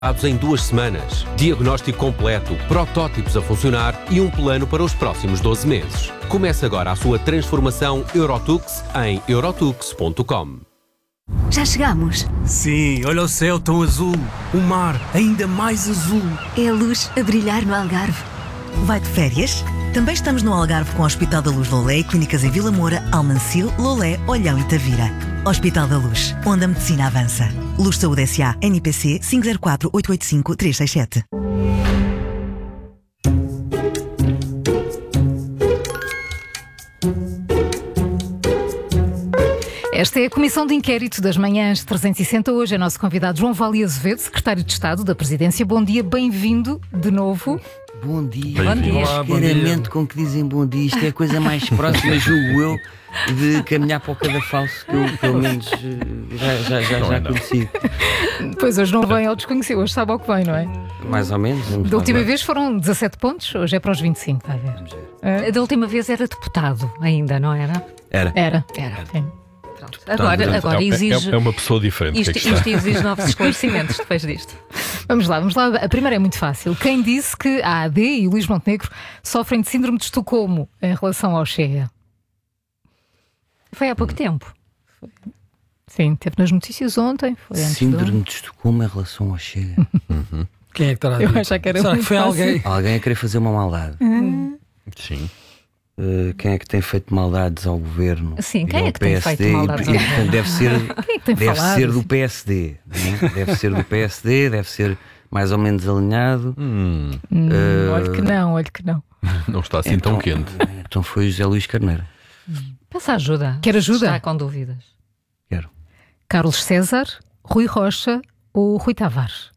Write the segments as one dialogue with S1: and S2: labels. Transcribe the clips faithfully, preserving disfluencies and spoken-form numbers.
S1: Em duas semanas. Diagnóstico completo, protótipos a funcionar e um plano para os próximos doze meses. Comece agora a sua transformação Eurotux em eurotux ponto com.
S2: Já chegamos.
S3: Sim, olha o céu tão azul. O mar ainda mais azul.
S2: É a luz a brilhar no Algarve.
S4: Vai de férias? Também estamos no Algarve com o Hospital da Luz Lolé e clínicas em Vila Moura, Almancil, Lolé, Olhão e Tavira. Hospital da Luz, onde a medicina avança. Luz Saúde S A, N P C cinco zero quatro oito oito cinco três seis sete.
S5: Esta é a Comissão de Inquérito das Manhãs trezentos e sessenta. Hoje é nosso convidado João Vale Azevedo, Secretário de Estado da Presidência. Bom dia, bem-vindo de novo.
S6: Bom dia.
S5: Bom dia.
S6: Olá, bom dia. Com que dizem bom dia. Isto é a coisa mais próxima, julgo eu, de caminhar para o cadafalso que eu, pelo menos, já, já, já, já conheci.
S5: Pois hoje não vem ao desconhecido, hoje sabe ao que vem, não é?
S6: Mais ou menos.
S5: Da última ver. vez foram dezassete pontos, hoje é para os vinte e cinco, está a ver?
S7: É. Da última vez era deputado ainda, não era?
S6: Era.
S5: Era.
S7: Era.
S5: Sim.
S7: Agora, agora exige.
S8: É, é uma pessoa diferente.
S7: Isto,
S8: que é que
S7: isto exige novos esclarecimentos depois disto.
S5: Vamos lá, vamos lá. A primeira é muito fácil. Quem disse que a A D e o Luís Montenegro sofrem de síndrome de Estocolmo em relação ao Chega?
S7: Foi há pouco tempo.
S5: Sim, teve nas notícias ontem. Foi antes
S6: Síndrome
S5: do...
S6: de Estocolmo em relação ao Chega.
S8: Uhum.
S3: Quem é que terá
S5: Eu
S3: dito?
S5: acho que era
S3: Será
S5: muito
S3: que foi
S5: fácil.
S3: alguém?
S6: Alguém a querer fazer uma maldade.
S5: Hum.
S8: Sim.
S6: Uh, quem é que tem feito maldades ao governo?
S7: Sim,
S6: e
S7: quem
S6: ao
S7: é que tem
S6: P S D?
S7: feito maldades
S6: E,
S7: ao
S6: portanto, deve ser,
S5: Quem é que tem
S6: deve
S5: falado?
S6: ser do P S D. Né? Deve ser do P S D, deve ser mais ou menos alinhado.
S8: Hum,
S5: Hum,
S6: Uh,
S5: olha que não, olha que não.
S8: não está assim tão quente.
S6: Então foi José Luís Carneiro.
S7: Peça ajuda.
S5: Quer ajuda?
S7: Está com dúvidas.
S6: Quero.
S5: Carlos César, Rui Rocha ou Rui Tavares?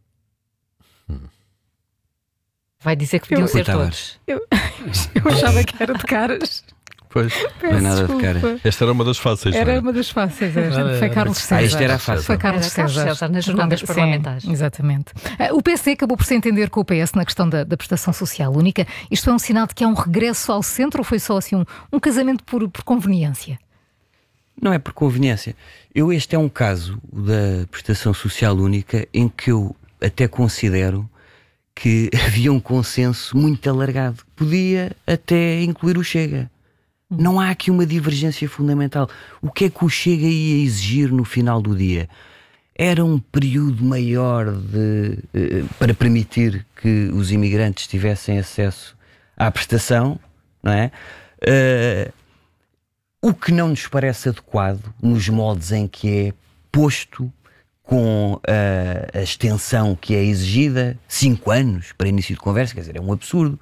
S7: Vai dizer que podiam
S5: Eu-
S7: ser
S6: Rui Tavares.
S7: todos.
S5: Eu achava que era de caras.
S8: Pois.
S6: Não é nada de
S5: Desculpa.
S6: cara.
S8: Esta era uma das fáceis.
S5: Era
S8: não é?
S5: uma das fáceis. Esta.
S3: Era,
S5: Foi
S3: era.
S5: Carlos César.
S6: Ah, isto era fácil.
S5: Foi Carlos
S7: Era Carlos
S5: César.
S7: César, nas jornadas
S5: Sim,
S7: parlamentares.
S5: Exatamente. Ah, O P S D acabou por se entender com o P S na questão da, da prestação social única. Isto é um sinal de que há um regresso ao centro ou foi só assim um, um casamento por, por conveniência?
S6: Não é por conveniência. Eu, este é um caso da prestação social única em que eu até considero que havia um consenso muito alargado. Podia até incluir o Chega. Não há aqui uma divergência fundamental. O que é que o Chega ia exigir no final do dia? Era um período maior de, eh, para permitir que os imigrantes tivessem acesso à prestação, não é? Eh, o que não nos parece adequado nos moldes em que é posto, com a, a extensão que é exigida, cinco anos para início de conversa, quer dizer, é um absurdo.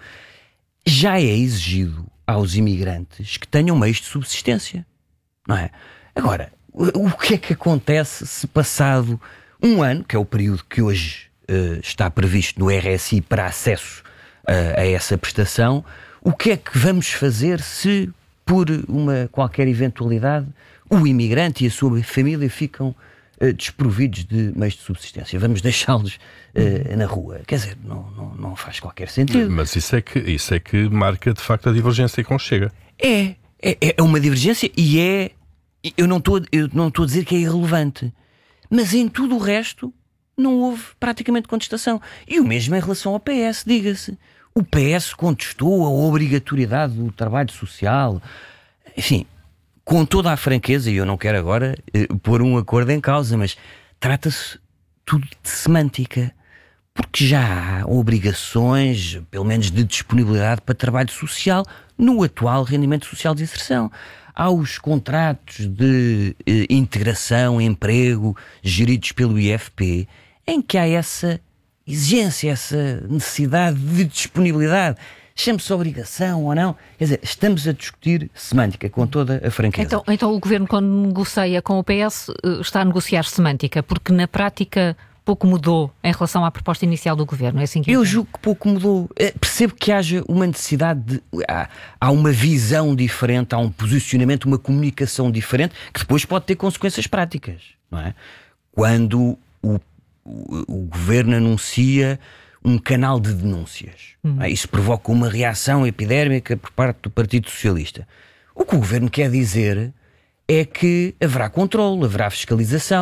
S6: Já é exigido aos imigrantes que tenham meios de subsistência, não é? Agora, o, o que é que acontece se passado um ano, que é o período que hoje uh, está previsto no R S I para acesso uh, a essa prestação, o que é que vamos fazer se, por uma qualquer eventualidade, o imigrante e a sua família ficam uh, desprovidos de meios de subsistência? Vamos deixá-los uh, na rua? Quer dizer, não, não, não faz qualquer sentido.
S8: Mas isso é, que, isso é que marca de facto a divergência com o Chega.
S6: É, é, é uma divergência e é. Eu não estou eu não estou a dizer que é irrelevante, mas em tudo o resto não houve praticamente contestação. E o mesmo em relação ao P S, diga-se. O P S contestou a obrigatoriedade do trabalho social. Enfim, com toda a franqueza, e eu não quero agora eh, pôr um acordo em causa, mas trata-se tudo de semântica. Porque já há obrigações, pelo menos de disponibilidade para trabalho social, no atual rendimento social de inserção. Há os contratos de eh, integração, emprego, geridos pelo I F P, em que há essa exigência, essa necessidade de disponibilidade. Chame-se obrigação ou não. Quer dizer, estamos a discutir semântica com toda a franqueza.
S7: Então, então o Governo, quando negocia com o P S, está a negociar semântica, porque na prática pouco mudou em relação à proposta inicial do Governo. É assim que
S6: eu
S7: entendo?
S6: julgo que pouco mudou. Percebo que haja uma necessidade de... Há, há uma visão diferente, há um posicionamento, uma comunicação diferente, que depois pode ter consequências práticas, não é? Quando o, o, o Governo anuncia um canal de denúncias, hum. não é? Isso provoca uma reação epidérmica por parte do Partido Socialista. O que o Governo quer dizer é que haverá controle, haverá fiscalização,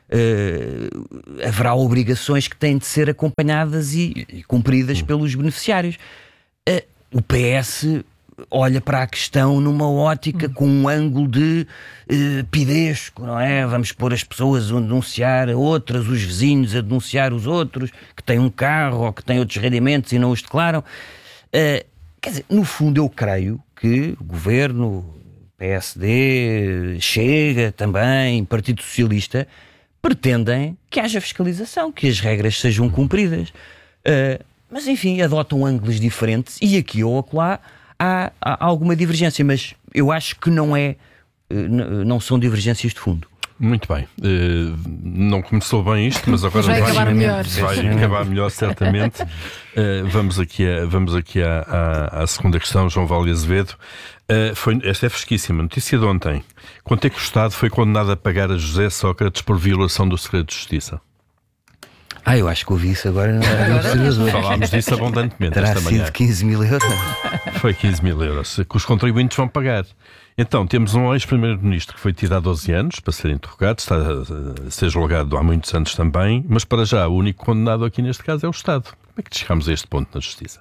S6: uh, haverá obrigações que têm de ser acompanhadas e, e cumpridas pelos beneficiários. Uh, o P S olha para a questão numa ótica, com um ângulo de uh, pidesco, não é? Vamos pôr as pessoas a denunciar outras, os vizinhos a denunciar os outros, que têm um carro ou que têm outros rendimentos e não os declaram. Uh, quer dizer, no fundo eu creio que o Governo, P S D, Chega também, Partido Socialista, pretendem que haja fiscalização, que as regras sejam cumpridas. Uh, mas enfim, adotam ângulos diferentes e aqui ou acolá há, há alguma divergência, mas eu acho que não é, não são divergências de fundo.
S8: Muito bem. Uh, não começou bem isto, mas agora
S5: vai, vai acabar melhor.
S8: Vai acabar melhor, certamente. Uh, vamos aqui, a, vamos aqui à, à, à segunda questão, João Vale Azevedo. Uh, foi, esta é fresquíssima. Notícia de ontem. Quanto é que o Estado foi condenado a pagar a José Sócrates por violação do segredo de justiça?
S6: Ah, eu acho que ouvi isso agora. agora
S8: Falámos disso abundantemente
S6: Terá
S8: esta manhã.
S6: sido quinze mil euros?
S8: Foi quinze mil euros, que os contribuintes vão pagar. Então, temos um ex-primeiro-ministro que foi tido há doze anos para ser interrogado, está a ser julgado há muitos anos também, mas para já o único condenado aqui neste caso é o Estado. Como é que chegamos a este ponto na Justiça?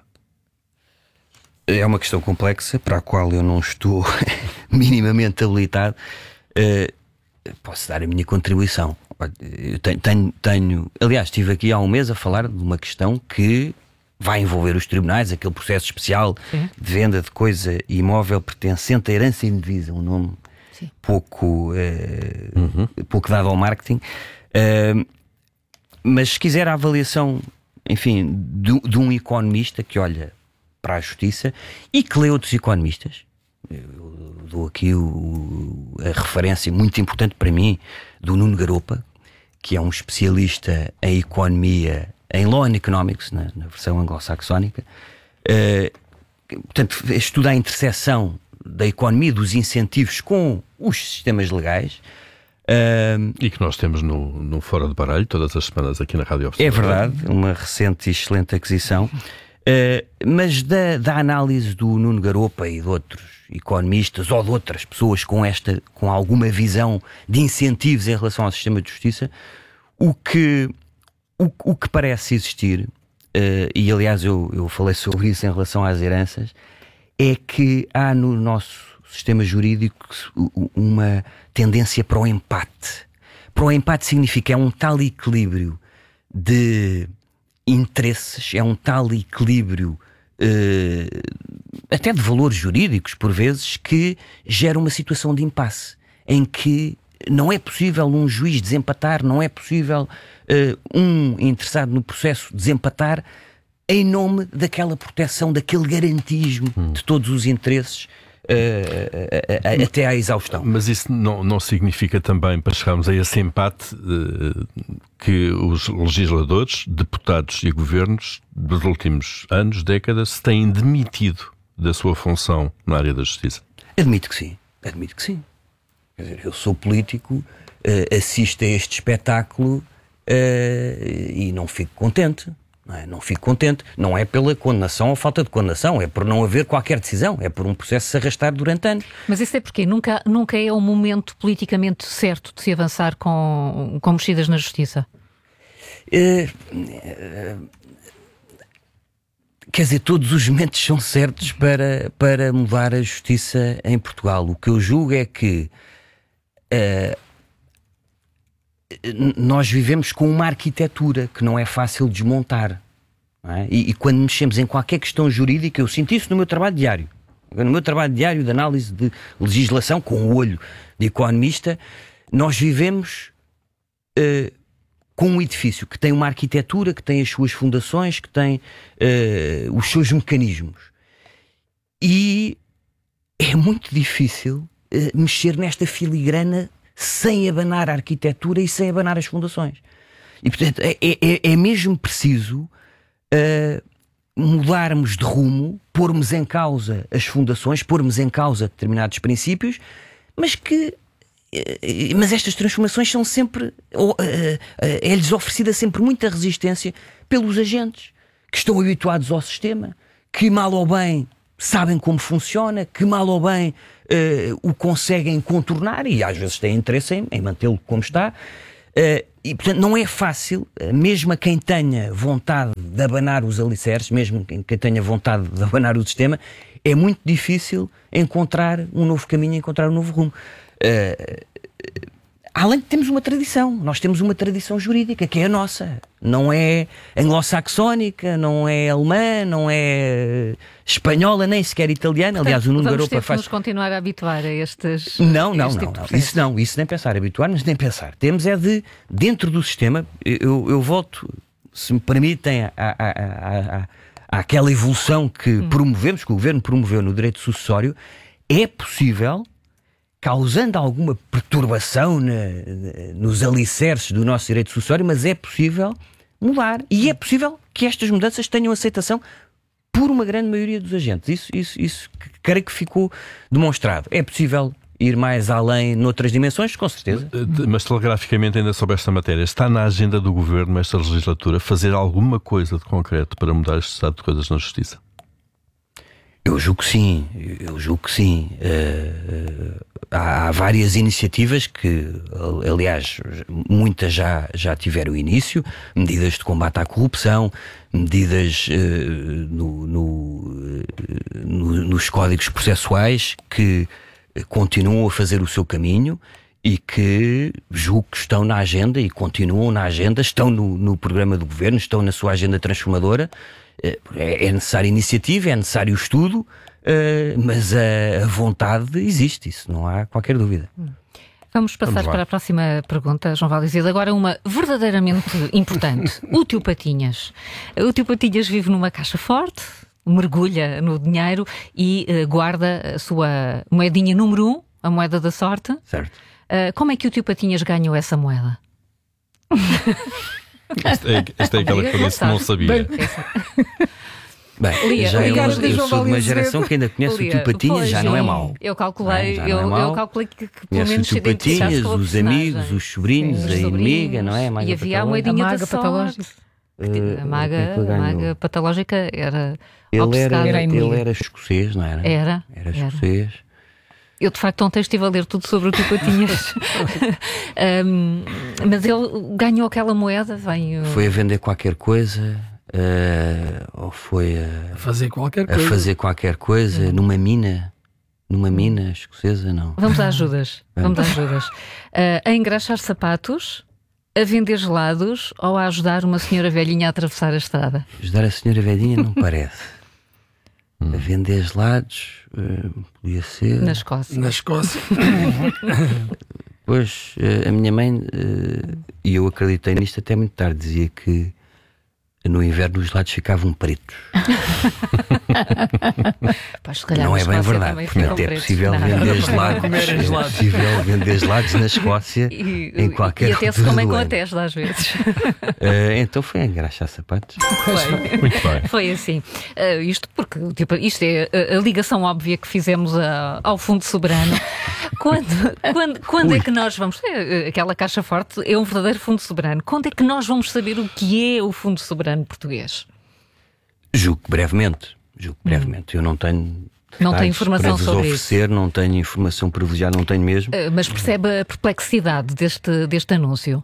S6: É uma questão complexa para a qual eu não estou minimamente habilitado. Uh, posso dar a minha contribuição. Eu tenho, tenho, tenho, aliás, estive aqui há um mês a falar de uma questão que vai envolver os tribunais, aquele processo especial Sim. de venda de coisa imóvel pertencente à herança indevisa, um nome Sim. pouco, uh, uhum. pouco dado ao marketing. Uh, mas se quiser a avaliação, enfim, de, de um economista que olha para a justiça e que lê outros economistas, eu dou aqui o, a referência muito importante para mim do Nuno Garopa, que é um especialista em economia, em Law and Economics, na, na versão anglo-saxónica. Uh, portanto, estuda a interseção da economia, dos incentivos com os sistemas legais. Uh,
S8: e que nós temos no, no Fora de Baralho, todas as semanas aqui na Rádio Observador.
S6: É verdade, uma recente e excelente aquisição. Uh, mas da, da análise do Nuno Garopa e de outros economistas ou de outras pessoas com, esta, com alguma visão de incentivos em relação ao sistema de justiça, o que, o, o que parece existir, uh, e aliás eu, eu falei sobre isso em relação às heranças, é que há no nosso sistema jurídico uma tendência para o empate. Para o empate significa é um tal equilíbrio de interesses, é um tal equilíbrio uh, até de valores jurídicos por vezes, que gera uma situação de impasse em que não é possível um juiz desempatar, não é possível uh, um interessado no processo desempatar em nome daquela proteção, daquele garantismo hum. de todos os interesses Uh, uh, uh, até à exaustão.
S8: Mas isso não, não significa também, para chegarmos a esse empate, uh, que os legisladores, deputados e governos dos últimos anos, décadas, se têm demitido da sua função na área da justiça?
S6: Admito que sim, admito que sim. Quer dizer, eu sou político, uh, assisto a este espetáculo uh, e não fico contente. Não, é? não fico contente, não é pela condenação ou falta de condenação, é por não haver qualquer decisão, é por um processo se arrastar durante anos.
S7: Mas isso é porque nunca, nunca é o momento politicamente certo de se avançar com, com mexidas na justiça?
S6: Uh, uh, quer dizer, todos os momentos são certos para, para mudar a justiça em Portugal. O que eu julgo é que uh, nós vivemos com uma arquitetura que não é fácil desmontar, não é? e, e quando mexemos em qualquer questão jurídica, eu sinto isso no meu trabalho diário, no meu trabalho diário de análise de legislação com o olho de economista. Nós vivemos uh, com um edifício que tem uma arquitetura, que tem as suas fundações, que tem uh, os seus mecanismos, e é muito difícil uh, mexer nesta filigrana sem abanar a arquitetura e sem abanar as fundações. E, portanto, é, é, é mesmo preciso uh, mudarmos de rumo, pormos em causa as fundações, pormos em causa determinados princípios, mas que uh, mas estas transformações são sempre uh, uh, é-lhes oferecida sempre muita resistência pelos agentes que estão habituados ao sistema, que mal ou bem sabem como funciona, que mal ou bem uh, o conseguem contornar e às vezes têm interesse em, em mantê-lo como está. Uh, e, portanto, não é fácil, mesmo a quem tenha vontade de abanar os alicerces, mesmo quem tenha vontade de abanar o sistema, é muito difícil encontrar um novo caminho, encontrar um novo rumo. Uh, além de termos uma tradição, nós temos uma tradição jurídica que é a nossa, não é anglo-saxónica, não é alemã, não é espanhola, nem sequer italiana.
S7: Portanto,
S6: aliás, o Nuno Garopa
S7: faz...
S6: faz...
S7: nos continuar a habituar a estes
S6: Não, não,
S7: este
S6: não,
S7: tipo
S6: não. Isso não, isso nem pensar, habituar-nos nem pensar. Temos é de, dentro do sistema, eu, eu volto, se me permitem, à, à, à, à, àquela evolução que hum. promovemos, que o Governo promoveu no direito sucessório. É possível, causando alguma perturbação na, nos alicerces do nosso direito sucessório, mas é possível mudar. E é possível que estas mudanças tenham aceitação por uma grande maioria dos agentes. Isso, isso, isso creio que ficou demonstrado. É possível ir mais além noutras dimensões, com certeza.
S8: Mas telegraficamente, ainda sobre esta matéria, está na agenda do Governo, esta legislatura, fazer alguma coisa de concreto para mudar este estado de coisas na Justiça?
S6: Eu julgo que sim, eu julgo que sim. Uh, uh, há, há várias iniciativas que, aliás, muitas já, já tiveram início, medidas de combate à corrupção, medidas uh, no, no, uh, no, nos códigos processuais que continuam a fazer o seu caminho e que julgo que estão na agenda e continuam na agenda, estão no, no programa do Governo, estão na sua agenda transformadora. É necessária iniciativa, é necessário estudo, mas a vontade existe, isso não há qualquer dúvida.
S7: Vamos passar Vamos para a próxima pergunta, João Valdizia. Agora uma verdadeiramente importante. O tio Patinhas. O tio Patinhas vive numa caixa forte, mergulha no dinheiro e uh, guarda a sua moedinha número um, a moeda da sorte.
S6: Certo.
S7: Uh, como é que o tio Patinhas ganhou essa moeda?
S8: Esta é, esta é aquela que eu disse que não sabia.
S6: Bem,
S7: Lia,
S6: já eu,
S7: eu,
S6: eu sou de uma geração que ainda conhece Lia, o tio Patinhas, já não é mau.
S7: Eu calculei,
S6: não,
S7: eu,
S6: não é
S7: eu calculei que, que pelo
S6: conhece
S7: menos
S6: o tio Patinhas, os amigos, os sobrinhos,
S7: Sim,
S6: a
S7: os
S6: inimiga, não é?
S7: E havia a moedinha da sorte.
S6: Uh,
S7: a maga, é a maga patológica era
S6: ele era,
S7: era
S6: ele era escocês, não era?
S7: Era.
S6: Era escocês.
S7: Eu, de facto, ontem estive a ler tudo sobre o tio Patinhas. um, mas ele ganhou aquela moeda, vem... O...
S6: Foi a vender qualquer coisa, uh, ou foi a...
S3: a fazer qualquer coisa.
S6: A fazer qualquer coisa, numa mina, numa mina escocesa, não.
S7: Vamos às ajudas. Vamos às ajudas. Uh, a engraxar sapatos, a vender gelados ou a ajudar uma senhora velhinha a atravessar a estrada?
S6: Ajudar a senhora velhinha não parece. A vender gelados, uh, podia ser...
S7: Na Escócia.
S3: Na Escócia.
S6: Pois, uh, a minha mãe, uh, e eu acreditei nisto até muito tarde, dizia que no inverno os gelados ficavam pretos.
S7: Pois, se calhar
S6: não é bem verdade, portanto é possível vender gelados, é possível vender gelados na Escócia
S7: e,
S6: em qualquer
S7: E até se comem com a Tesla às vezes.
S6: Uh, então foi a engraxar sapatos.
S7: Foi.
S8: Muito bem.
S7: Foi assim. Uh, isto porque tipo, isto é a, a ligação óbvia que fizemos a, ao Fundo Soberano. Quando, quando, quando é que nós vamos... É, aquela caixa forte é um verdadeiro Fundo Soberano. Quando é que nós vamos saber o que é o Fundo Soberano português?
S6: Julgo que brevemente. Julgo que brevemente. Hum. Eu não tenho...
S7: Não tenho informação
S6: para
S7: sobre
S6: oferecer,
S7: isso.
S6: Não tenho informação privilegiada, não tenho mesmo.
S7: Uh, mas percebe a perplexidade deste, deste anúncio?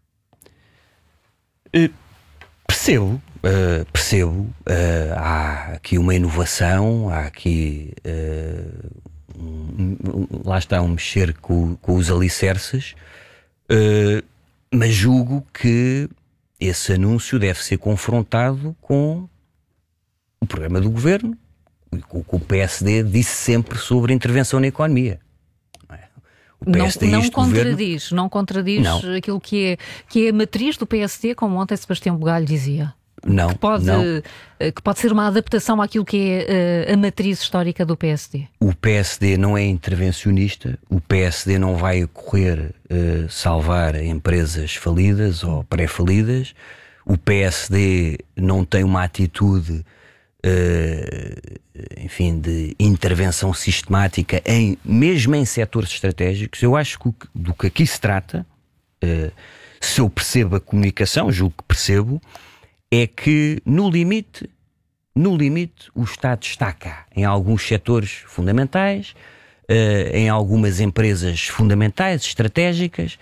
S6: Uh, percebo. Uh, percebo. Uh, há aqui uma inovação, há aqui... Uh, um, um, lá está um mexer com, com os alicerces, uh, mas julgo que esse anúncio deve ser confrontado com o programa do Governo, com o que o P S D disse sempre sobre a intervenção na economia.
S7: O P S D não, não contradiz, governo... não contradiz
S6: não.
S7: aquilo que é, que é a matriz do P S D, como ontem Sebastião Bugalho dizia.
S6: Não,
S7: que pode,
S6: não.
S7: que pode ser uma adaptação àquilo que é uh, a matriz histórica do P S D.
S6: O P S D não é intervencionista, o P S D não vai correr uh, salvar empresas falidas ou pré-falidas, o P S D não tem uma atitude uh, enfim, de intervenção sistemática, em, mesmo em setores estratégicos. Eu acho que do que aqui se trata, uh, se eu percebo a comunicação, julgo que percebo, é que, no limite, no limite, o Estado está cá, em alguns setores fundamentais, uh, em algumas empresas fundamentais, estratégicas,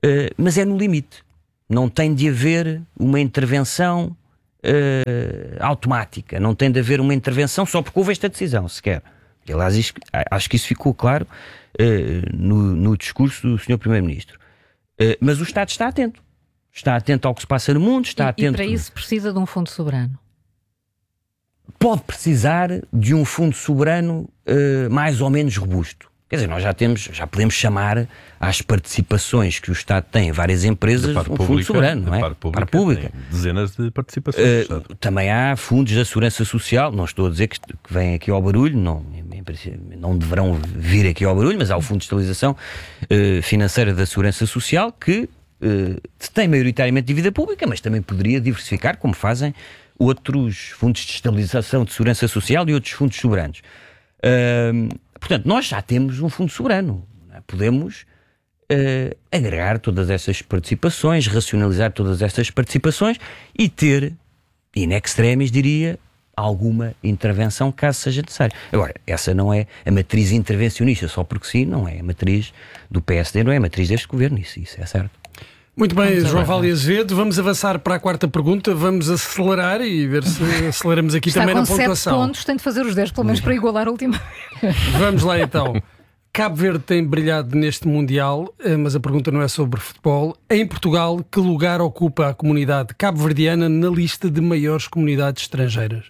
S6: mas é no limite. Não tem de haver uma intervenção uh, automática, não tem de haver uma intervenção só porque houve esta decisão, sequer. Aliás, isto, acho que isso ficou claro uh, no, no discurso do senhor Primeiro-Ministro. Uh, mas o Estado está atento. Está atento ao que se passa no mundo, está
S7: e,
S6: atento...
S7: E para isso precisa de um fundo soberano?
S6: Pode precisar de um fundo soberano uh, mais ou menos robusto. Quer dizer, nós já temos, já podemos chamar às participações que o Estado tem em várias empresas um fundo soberano, não é?
S8: Par pública, par pública. Dezenas de participações.
S6: Uh, também há fundos da Segurança Social, não estou a dizer que, que vêm aqui ao barulho, não, não deverão vir aqui ao barulho, mas há o Fundo de Estabilização uh, Financeira da Segurança Social que uh, tem maioritariamente dívida pública, mas também poderia diversificar, como fazem outros fundos de estabilização de segurança social e outros fundos soberanos. Uh, portanto, nós já temos um fundo soberano. Podemos uh, agregar todas essas participações, racionalizar todas essas participações e ter, in extremis, diria, alguma intervenção caso seja necessário. Agora, essa não é a matriz intervencionista, só porque sim, não é a matriz do P S D, não é a matriz deste governo, isso, isso é certo.
S9: Muito bem, João Vale Azevedo, vamos avançar para a quarta pergunta, vamos acelerar e ver se aceleramos aqui
S5: Está
S9: também
S5: com
S9: na pontuação.
S5: sete pontos, tem de fazer os dez, pelo menos para igualar a última.
S9: Vamos lá então. Cabo Verde tem brilhado neste Mundial, mas a pergunta não é sobre futebol. Em Portugal, que lugar ocupa a comunidade cabo-verdiana na lista de maiores comunidades estrangeiras?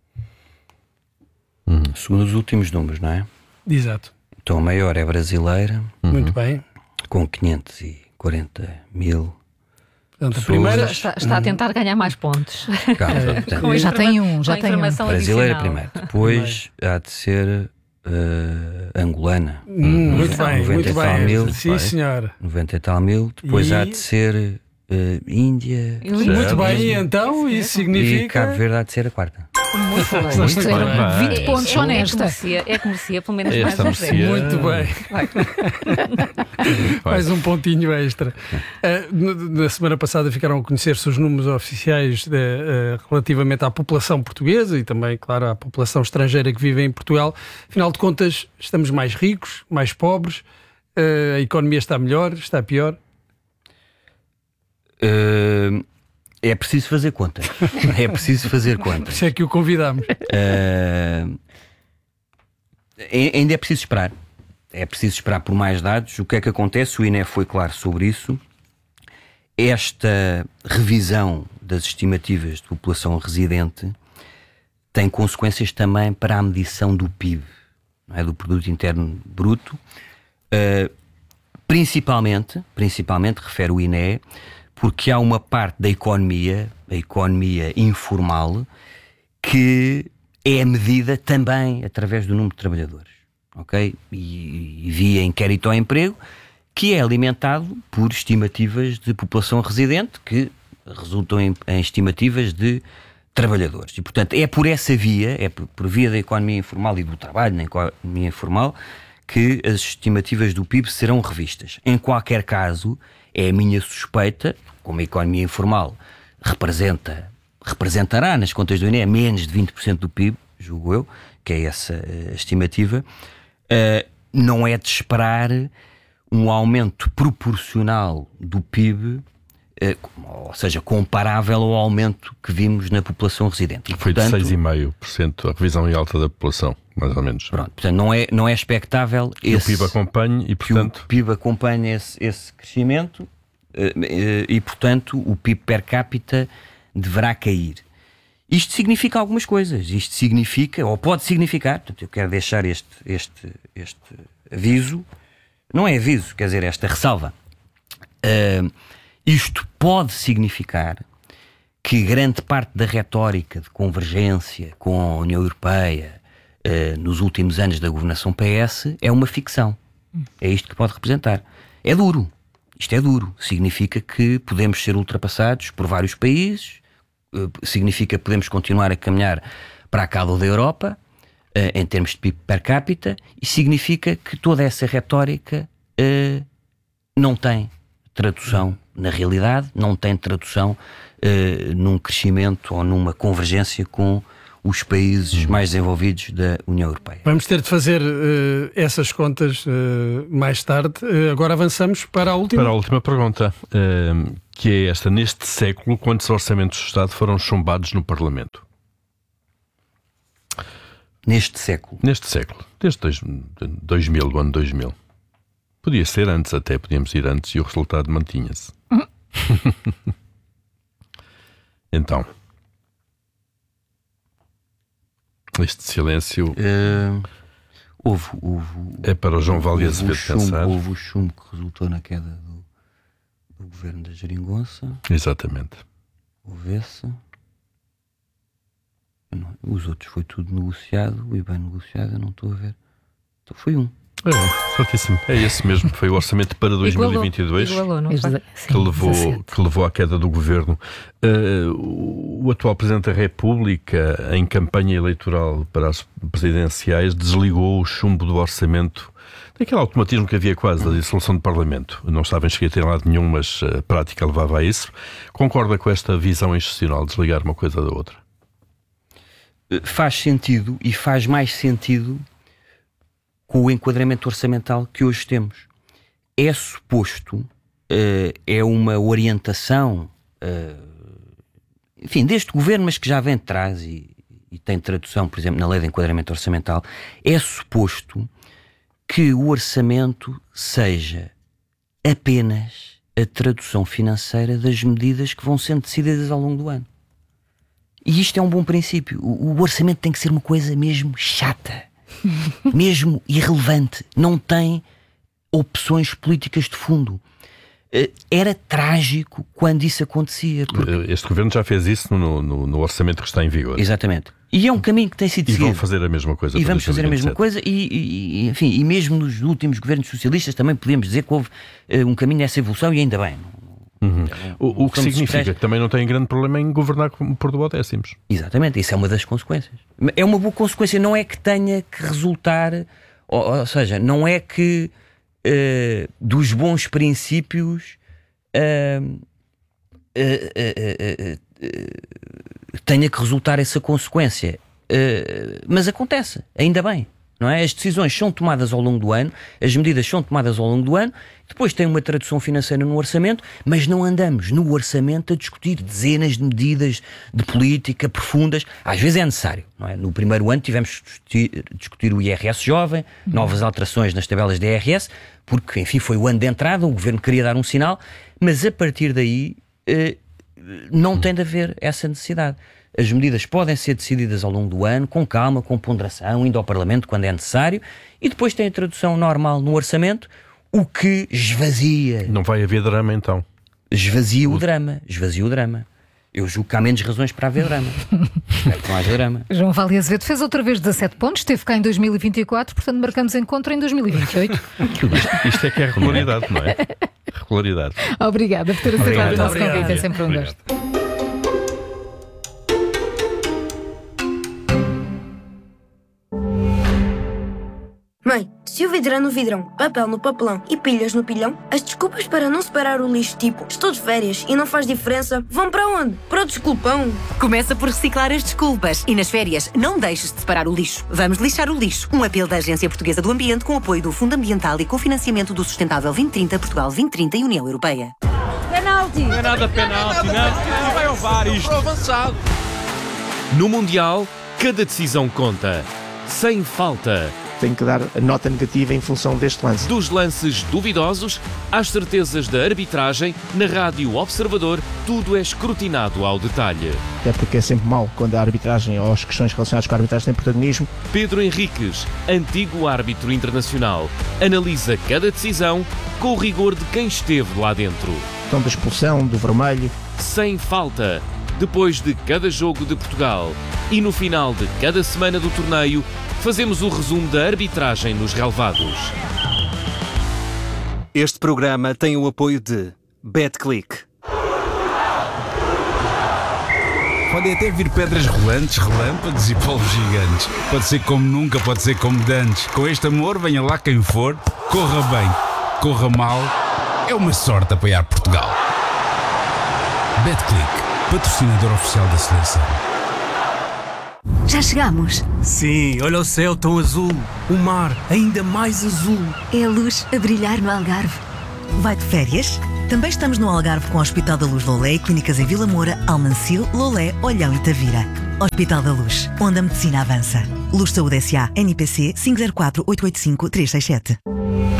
S6: Hum, segundo os últimos números, não é?
S9: Exato.
S6: Então a maior é brasileira.
S9: Muito uhum. bem.
S6: Com quinhentos e quarenta mil.
S9: Portanto, a primeira
S7: está, está a tentar ganhar mais pontos.
S6: Calma, portanto,
S5: já tem um, já tem um.
S6: Brasileira primeiro. Depois há de ser uh, angolana.
S9: Hum, muito bem, muito bem.
S6: Mil,
S9: Sim,
S6: vai,
S9: senhor.
S6: noventa e tal mil. Depois
S9: e...
S6: há de ser uh, Índia.
S9: Muito bem, e então isso significa...
S6: E Cabo Verde há de ser a quarta.
S7: Muito bem.
S5: Muito bem. vinte pontos só nesta.
S7: É que merecia, pelo menos
S8: Esta
S7: mais um
S8: merecia...
S9: Muito bem. Mais um pontinho extra. Uh, na semana passada ficaram a conhecer-se os números oficiais de, uh, relativamente à população portuguesa e também, claro, à população estrangeira que vive em Portugal. Afinal de contas, estamos mais ricos, mais pobres, uh, a economia está melhor, está pior?
S6: Uh... É preciso fazer contas. É preciso fazer contas.
S9: Por isso é que o convidamos.
S6: Uh, ainda é preciso esperar. É preciso esperar por mais dados. O que é que acontece? O I N E foi claro sobre isso. Esta revisão das estimativas de população residente tem consequências também para a medição do P I B, não é? Do Produto Interno Bruto. Uh, principalmente, principalmente, refere o I N E, porque há uma parte da economia, a economia informal, que é medida também através do número de trabalhadores, ok? E, e via inquérito ao emprego, que é alimentado por estimativas de população residente, que resultam em, em estimativas de trabalhadores. E, portanto, é por essa via, é por, por via da economia informal e do trabalho na economia informal, que as estimativas do P I B serão revistas. Em qualquer caso, é a minha suspeita, como a economia informal representa, representará nas contas do I N E menos de vinte por cento do P I B, julgo eu, que é essa uh, estimativa, uh, não é de esperar um aumento proporcional do P I B, uh, ou seja, comparável ao aumento que vimos na população residente. E,
S8: Foi
S6: portanto,
S8: de seis vírgula cinco por cento a revisão em alta da população, mais ou menos.
S6: Pronto, portanto, não é, não é expectável
S8: que esse, o P I B acompanhe e, portanto...
S6: que o P I B acompanhe esse, esse crescimento e, portanto, o P I B per capita deverá cair. Isto significa algumas coisas. Isto significa, ou pode significar, portanto, eu quero deixar este, este, este aviso, não é aviso, quer dizer, esta ressalva. Uh, isto pode significar que grande parte da retórica de convergência com a União Europeia uh, nos últimos anos da governação P S é uma ficção. É isto que pode representar. É duro. Isto é duro. Significa que podemos ser ultrapassados por vários países, uh, significa que podemos continuar a caminhar para a cauda da Europa, uh, em termos de P I B per capita, e significa que toda essa retórica uh, não tem tradução na realidade, não tem tradução uh, num crescimento ou numa convergência com os países
S8: uhum.
S6: mais desenvolvidos da União Europeia.
S9: Vamos ter de fazer uh, essas contas uh, mais tarde. Uh, agora avançamos para a última.
S8: Para a última pergunta, uh, que é esta. Neste século, quantos orçamentos de Estado foram chumbados no Parlamento?
S6: Neste século?
S8: Neste século. Desde dois, dois mil, o ano dois mil. Podia ser antes até, podíamos ir antes e o resultado mantinha-se. Uhum. Então... Este silêncio
S6: uh, houve, houve,
S8: é para o João Vale Azevedo pensar.
S6: Houve o chumbo que resultou na queda do, do governo da Geringonça.
S8: Exatamente.
S6: Houve esse. Não, os outros foi tudo negociado e bem negociado, eu não estou a ver. Então foi um.
S8: É, certíssimo. É esse mesmo. Foi o orçamento para dois mil e vinte e dois
S7: igualou, não foi?
S8: que, levou, que levou à queda do governo. Uh, o atual Presidente da República, em campanha eleitoral para as presidenciais, desligou o chumbo do orçamento, daquele automatismo que havia quase da dissolução do Parlamento. Não estava inscrito em lado nenhum, mas a prática levava a isso. Concorda com esta visão institucional, desligar uma coisa da outra?
S6: Faz sentido, e faz mais sentido com o enquadramento orçamental que hoje temos. É suposto, uh, é uma orientação, uh, enfim, deste governo, mas que já vem de trás e, e tem tradução, por exemplo, na lei de enquadramento orçamental, é suposto que o orçamento seja apenas a tradução financeira das medidas que vão sendo decididas ao longo do ano. E isto é um bom princípio. O, o orçamento tem que ser uma coisa mesmo chata. Mesmo irrelevante, não tem opções políticas de fundo. Era trágico quando isso acontecia. Porque...
S8: Este governo já fez isso no, no, no orçamento que está em vigor.
S6: Exatamente. E é um caminho que tem sido
S8: e
S6: seguido.
S8: E vão fazer a mesma coisa.
S6: E vamos fazer a mesma coisa. E, e, enfim, e mesmo nos últimos governos socialistas também podemos dizer que houve uh, um caminho nessa evolução e ainda bem.
S8: Uhum. O, o que significa que também não tem grande problema em governar por duodécimos.
S6: Exatamente, isso é uma das consequências. É uma boa consequência, não é que tenha que resultar, ou, ou seja, não é que uh, dos bons princípios uh, uh, uh, uh, uh, tenha que resultar essa consequência. Uh, mas acontece, ainda bem. Não é? As decisões são tomadas ao longo do ano, as medidas são tomadas ao longo do ano, depois tem uma tradução financeira no orçamento, mas não andamos no orçamento a discutir dezenas de medidas de política profundas. Às vezes é necessário. Não é? No primeiro ano tivemos que discutir, discutir o I R S jovem, novas alterações nas tabelas de I R S, porque, enfim, foi o ano de entrada, o governo queria dar um sinal, mas a partir daí eh, não tem de haver essa necessidade. As medidas podem ser decididas ao longo do ano, com calma, com ponderação, indo ao Parlamento quando é necessário, e depois tem a tradução normal no orçamento, o que esvazia.
S8: Não vai haver drama, então?
S6: Esvazia o, o drama, esvazia o drama. Eu julgo que há menos razões para haver drama. Espero que não haja drama.
S5: João Vale Azevedo fez outra vez dezassete pontos, esteve cá em dois mil e vinte e quatro, portanto marcamos encontro em dois mil e vinte e oito.
S8: isto, isto é que é regularidade, não é? Regularidade.
S5: Obrigada por ter aceitado o nosso convite, é sempre um gosto.
S10: Mãe, se o vidro é no vidrão, papel no papelão e pilhas no pilhão, as desculpas para não separar o lixo, tipo estou de férias e não faz diferença, vão para onde? Para o desculpão.
S11: Começa por reciclar as desculpas e nas férias não deixes de separar o lixo. Vamos lixar o lixo. Um apelo da Agência Portuguesa do Ambiente com apoio do Fundo Ambiental e com financiamento do Sustentável vinte trinta, Portugal vinte trinta e União Europeia.
S12: Penalti! Não é nada penalti, não. Não vai ao V A R isto. Avançado.
S13: No Mundial, cada decisão conta. Sem falta.
S14: Tem que dar a nota negativa em função deste lance.
S13: Dos lances duvidosos às certezas da arbitragem, na Rádio Observador, tudo é escrutinado ao detalhe.
S14: Até porque é sempre mau quando a arbitragem ou as questões relacionadas com a arbitragem têm protagonismo.
S13: Pedro Henriques, antigo árbitro internacional, analisa cada decisão com o rigor de quem esteve lá dentro.
S14: Então da expulsão, do vermelho.
S13: Sem falta. Depois de cada jogo de Portugal e no final de cada semana do torneio, fazemos o resumo da arbitragem nos relevados.
S15: Este programa tem o apoio de BetClick.
S16: Podem até vir pedras rolantes, relâmpagos e polvos gigantes. Pode ser como nunca, pode ser como dantes. Com este amor, venha lá quem for, corra bem, corra mal. É uma sorte apoiar Portugal. BetClick, patrocinador oficial da seleção.
S2: Já Já chegamos.
S3: Sim, olha o céu tão azul, o mar ainda mais azul.
S2: É a luz a brilhar no Algarve.
S4: Vai de férias? Também estamos no Algarve com o Hospital da Luz Lolé e clínicas em Vila Moura, Almancil, Lolé, Olhão e Tavira. Hospital da Luz, onde a medicina avança. Luz Saúde S A, N I P C cinco zero quatro oito oito cinco três seis sete.